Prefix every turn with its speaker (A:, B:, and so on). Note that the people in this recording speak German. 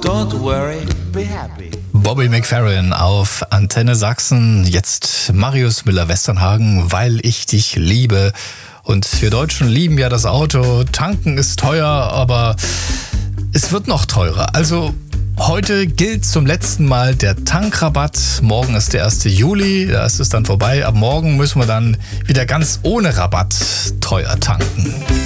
A: Don't worry, be happy.
B: Bobby McFerrin auf Antenne Sachsen. Jetzt Marius Müller-Westernhagen, weil ich dich liebe. Und wir Deutschen lieben ja das Auto. Tanken ist teuer, aber es wird noch teurer. Also heute gilt zum letzten Mal der Tankrabatt. Morgen ist der 1. Juli, da ist es dann vorbei. Ab morgen müssen wir dann wieder ganz ohne Rabatt teuer tanken.